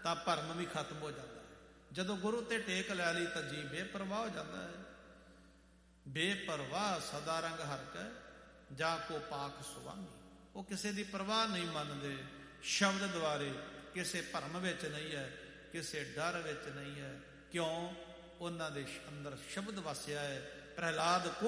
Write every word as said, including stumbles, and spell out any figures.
ਤਾਂ ਭਰਮ ਵੀ ਖਤਮ ਹੋ ਜਾਂਦਾ ਹੈ। ਜਦੋਂ ਗੁਰੂ ਤੇ ਟੇਕ ਲੈ ਲਈ ਤਾਂ ਜੀ ਬੇਪਰਵਾਹ ਹੋ ਜਾਂਦਾ ਹੈ। ਬੇਪਰਵਾਹ ਸਦਾ ਰੰਗ ਹਰ ਕੈ ਜਾ ਕੋ ਪਾਖ ਸੁਆਮੀ। ਉਹ ਕਿਸੇ ਦੀ ਪਰਵਾਹ ਨਹੀਂ ਮੰਨਦੇ, ਸ਼ਬਦ ਦੁਆਰੇ ਕਿਸੇ ਭਰਮ ਵਿੱਚ ਨਹੀਂ ਹੈ, ਕਿਸੇ ਡਰ ਵਿੱਚ ਨਹੀਂ ਹੈ। ਕਿਉਂ? ਉਹਨਾਂ ਦੇ ਅੰਦਰ ਸ਼ਬਦ ਵਸਿਆ ਹੈ। ਪ੍ਰਹਿਲਾਦ